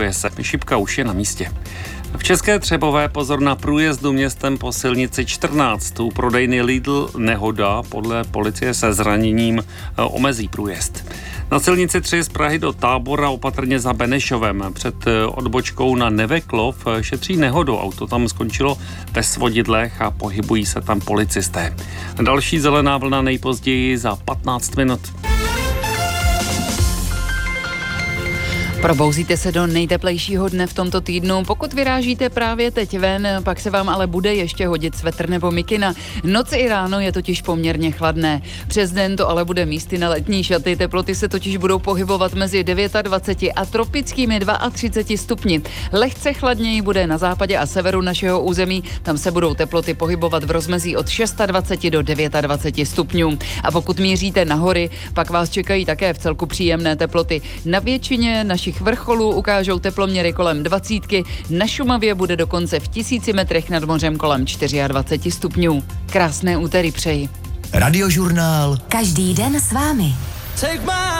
Zhoršuje se. Šipka už je na místě. V České Třebové pozor na průjezdu městem po silnici 14. U prodejny Lidl nehoda, podle policie se zraněním omezí průjezd. Na silnici 3 z Prahy do Tábora opatrně za Benešovem. Před odbočkou na Neveklov šetří nehodu. Auto tam skončilo ve svodidlech a pohybují se tam policisté. Další zelená vlna nejpozději za 15 minut. Probouzíte se do nejteplejšího dne v tomto týdnu. Pokud vyrážíte právě teď ven, pak se vám ale bude ještě hodit svetr nebo mikina. Noc i ráno je totiž poměrně chladné. Přes den to ale bude místy na letní šaty. Teploty se totiž budou pohybovat mezi 29 a tropickými 32 stupni. Lehce chladněji bude na západě a severu našeho území. Tam se budou teploty pohybovat v rozmezí od 26 do 29 stupňů. A pokud míříte na hory, pak vás čekají také v celku příjemné teploty. Na většině našich vrcholů ukážou teploměry kolem 20. Na Šumavě bude dokonce v 1000 metrech nad mořem kolem 24 stupňů. Krásné úterý přeji. Radiožurnál. Každý den s vámi.